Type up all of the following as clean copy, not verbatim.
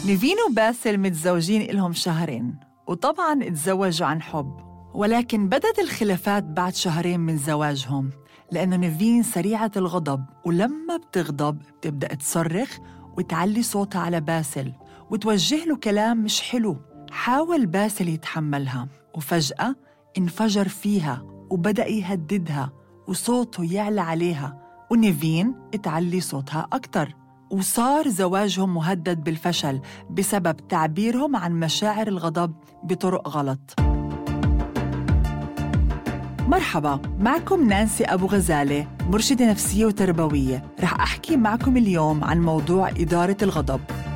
نيفين وباسل متزوجين إلهم شهرين، وطبعاً اتزوجوا عن حب، ولكن بدت الخلافات بعد شهرين من زواجهم، لأنه نيفين سريعة الغضب، ولما بتغضب بتبدأ تصرخ وتعلي صوتها على باسل وتوجه له كلام مش حلو. حاول باسل يتحملها، وفجأة انفجر فيها وبدأ يهددها وصوته يعلى عليها، ونيفين اتعلي صوتها أكتر، وصار زواجهم مهدد بالفشل بسبب تعبيرهم عن مشاعر الغضب بطرق غلط. مرحبا، معكم نانسي أبو غزالة، مرشدة نفسية وتربوية. رح أحكي معكم اليوم عن موضوع إدارة الغضب.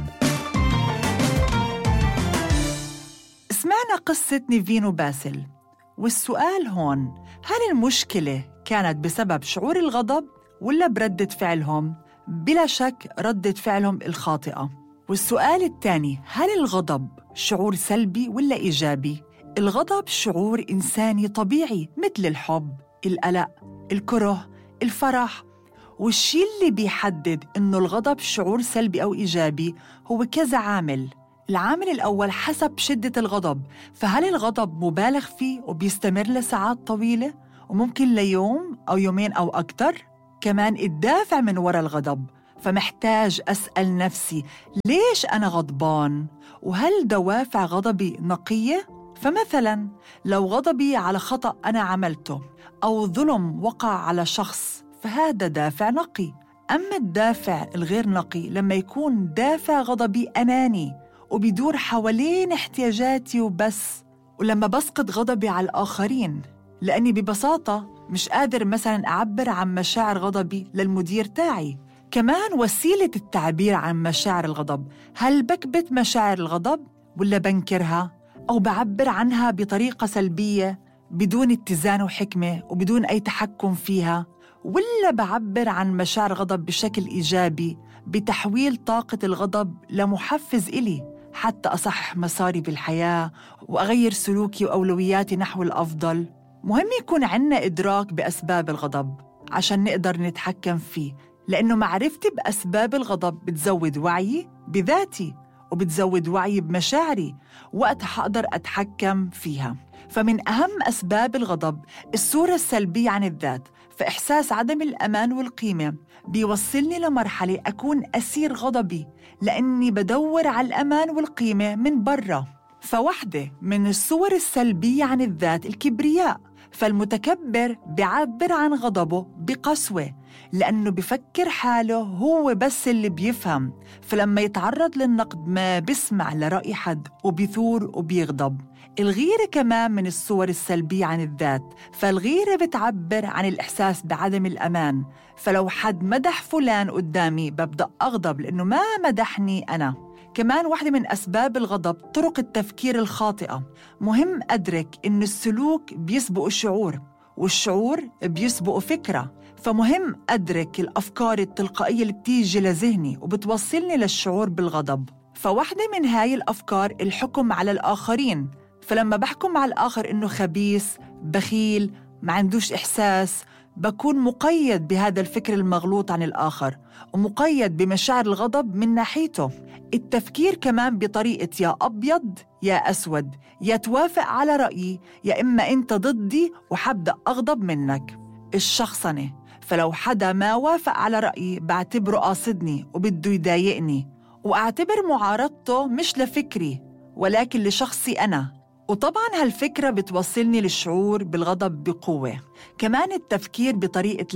سمعنا قصة نيفين وباسل، والسؤال هون: هل المشكلة كانت بسبب شعور الغضب ولا بردة فعلهم؟ بلا شك ردة فعلهم الخاطئة. والسؤال الثاني: هل الغضب شعور سلبي ولا إيجابي؟ الغضب شعور إنساني طبيعي مثل الحب، القلق، الكره، الفرح. والشي اللي بيحدد إنه الغضب شعور سلبي أو إيجابي هو كذا عامل. العامل الأول حسب شدة الغضب، فهل الغضب مبالغ فيه وبيستمر لساعات طويلة وممكن ليوم أو يومين أو أكتر؟ كمان الدافع من وراء الغضب، فمحتاج أسأل نفسي ليش أنا غضبان؟ وهل دوافع غضبي نقية؟ فمثلاً لو غضبي على خطأ أنا عملته أو ظلم وقع على شخص فهذا دافع نقي. أما الدافع الغير نقي لما يكون دافع غضبي أناني وبيدور حوالين احتياجاتي وبس، ولما بسقط غضبي على الآخرين لأني ببساطة مش قادر مثلاً أعبر عن مشاعر غضبي للمدير تاعي. كمان وسيلة التعبير عن مشاعر الغضب، هل بكبت مشاعر الغضب ولا بنكرها أو بعبر عنها بطريقة سلبية بدون اتزان وحكمة وبدون أي تحكم فيها، ولا بعبر عن مشاعر غضب بشكل إيجابي بتحويل طاقة الغضب لمحفز إلي حتى أصحح مساري بالحياة وأغير سلوكي وأولوياتي نحو الأفضل. مهم يكون عنا إدراك بأسباب الغضب عشان نقدر نتحكم فيه، لأنه معرفتي بأسباب الغضب بتزود وعيي بذاتي وبتزود وعي بمشاعري، وقتها حقدر أتحكم فيها. فمن أهم أسباب الغضب الصورة السلبية عن الذات، فإحساس عدم الأمان والقيمة بيوصلني لمرحلة أكون أسير غضبي لأني بدور على الأمان والقيمة من برا. فواحدة من الصور السلبية عن الذات الكبرياء، فالمتكبر بيعبر عن غضبه بقسوة لأنه بفكر حاله هو بس اللي بيفهم، فلما يتعرض للنقد ما بيسمع لرأي حد وبيثور وبيغضب. الغيرة كمان من الصور السلبية عن الذات، فالغيرة بتعبر عن الإحساس بعدم الأمان، فلو حد مدح فلان قدامي ببدأ أغضب لأنه ما مدحني أنا. كمان واحدة من أسباب الغضب طرق التفكير الخاطئة. مهم أدرك إن السلوك بيسبق الشعور والشعور بيسبق فكرة، فمهم أدرك الأفكار التلقائية اللي بتيجي لذهني وبتوصلني للشعور بالغضب. فواحدة من هاي الأفكار الحكم على الآخرين، فلما بحكم على الآخر إنه خبيث، بخيل، ما عندوش إحساس، بكون مقيد بهذا الفكر المغلوط عن الآخر ومقيد بمشاعر الغضب من ناحيته. التفكير كمان بطريقة يا أبيض يا أسود، يا توافق على رأيي يا إما أنت ضدي وحبدأ أغضب منك. الشخصنة، فلو حدا ما وافق على رأيي بعتبره قاصدني وبده يضايقني، وأعتبر معارضته مش لفكري ولكن لشخصي أنا، وطبعاً هالفكرة بتوصلني للشعور بالغضب بقوة. كمان التفكير بطريقة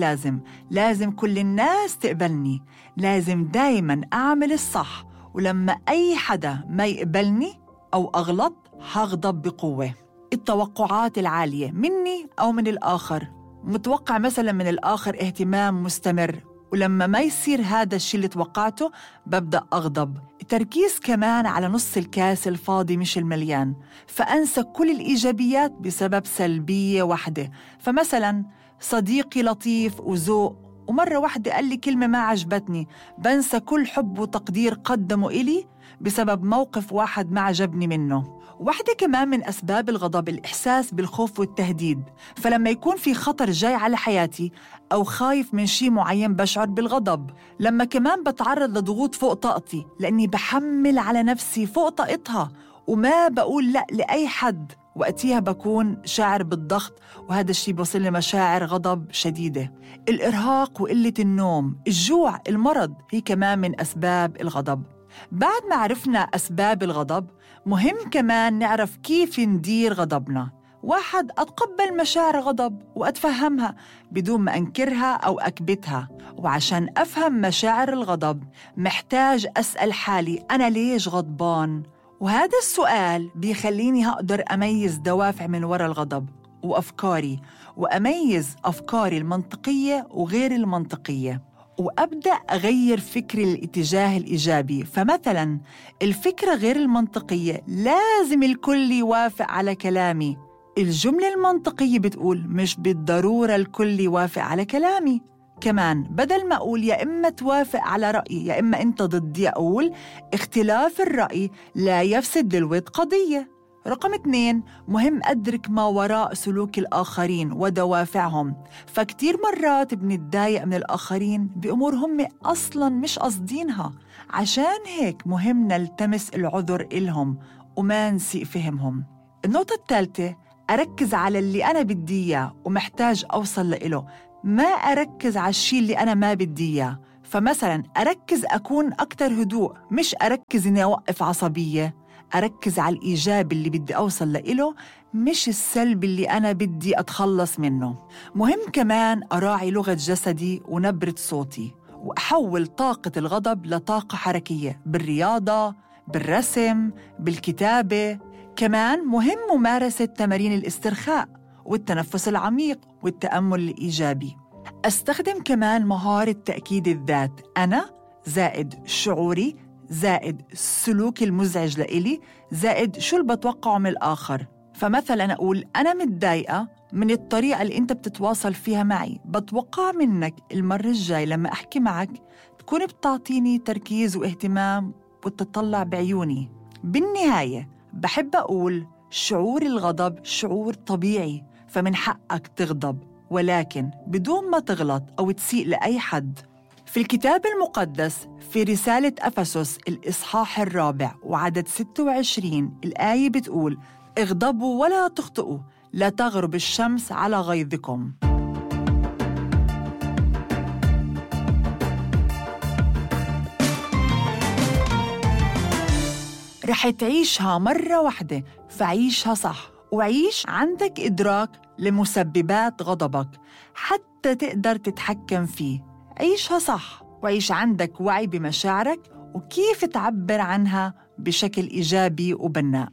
لازم كل الناس تقبلني، لازم دايماً أعمل الصح، ولما أي حدا ما يقبلني أو أغلط هغضب بقوة. التوقعات العالية مني أو من الآخر، متوقع مثلاً من الآخر اهتمام مستمر، ولما ما يصير هذا الشيء اللي توقعته ببدأ أغضب. التركيز كمان على نص الكاس الفاضي مش المليان، فأنسى كل الإيجابيات بسبب سلبية واحدة. فمثلاً صديقي لطيف وذوق ومرة واحدة قال لي كلمة ما عجبتني، بنسى كل حب وتقدير قدمه إلي بسبب موقف واحد ما عجبني منه. واحدة كمان من أسباب الغضب الإحساس بالخوف والتهديد، فلما يكون في خطر جاي على حياتي أو خايف من شيء معين بشعر بالغضب. لما كمان بتعرض لضغوط فوق طاقتي لأني بحمل على نفسي فوق طاقتها وما بقول لأ لأي حد، وقتها بكون شاعر بالضغط، وهذا الشيء بوصل لمشاعر غضب شديدة. الإرهاق وقلة النوم، الجوع، المرض هي كمان من أسباب الغضب. بعد ما عرفنا أسباب الغضب، مهم كمان نعرف كيف ندير غضبنا. 1. أتقبل مشاعر غضب وأتفهمها بدون ما أنكرها أو أكبتها. وعشان أفهم مشاعر الغضب محتاج أسأل حالي أنا ليش غضبان؟ وهذا السؤال بيخليني هقدر أميز دوافع من وراء الغضب وأفكاري، وأميز أفكاري المنطقية وغير المنطقية، وأبدأ أغير فكري الاتجاه الإيجابي. فمثلاً الفكرة غير المنطقية لازم الكل يوافق على كلامي. الجملة المنطقية بتقول مش بالضرورة الكل يوافق على كلامي. كمان بدل ما أقول يا إما توافق على رأيي يا إما أنت ضدي، أقول اختلاف الرأي لا يفسد للود قضية. رقم 2، مهم أدرك ما وراء سلوك الآخرين ودوافعهم. فكتير مرات بنتضايق من الآخرين بأمور هم أصلاً مش قصدينها، عشان هيك مهم نلتمس العذر إلهم وما نسيء فهمهم. النقطة الثالثة، أركز على اللي أنا بدي إياه ومحتاج أوصل لإله، ما أركز على الشيء اللي أنا ما بدي إياه. فمثلاً أركز أكون أكتر هدوء، مش أركز إني أوقف عصبية. أركز على الإيجاب اللي بدي أوصل لإله، مش السلب اللي أنا بدي أتخلص منه. مهم كمان أراعي لغة جسدي ونبرة صوتي، وأحول طاقة الغضب لطاقة حركية بالرياضة، بالرسم، بالكتابة. كمان مهم ممارسة تمارين الاسترخاء والتنفس العميق والتأمل الإيجابي. أستخدم كمان مهارة تأكيد الذات، أنا زائد شعوري زائد السلوك المزعج لإلي زائد شو اللي بتوقعه من الآخر. فمثلا أقول أنا متضايقة من الطريقة اللي أنت بتتواصل فيها معي، بتوقع منك المرة الجاي لما أحكي معك تكون بتعطيني تركيز واهتمام وتطلع بعيوني. بالنهاية بحب أقول شعور الغضب شعور طبيعي، فمن حقك تغضب، ولكن بدون ما تغلط أو تسيء لأي حد. في الكتاب المقدس في رسالة أفسس الإصحاح 4 وعدد 26 الآية بتقول اغضبوا ولا تخطئوا، لا تغرب الشمس على غيظكم. رح تعيشها مرة واحدة، فعيشها صح، وعيش عندك إدراك لمسببات غضبك حتى تقدر تتحكم فيه. عيشها صح، وعيش عندك وعي بمشاعرك وكيف تعبر عنها بشكل إيجابي وبناء.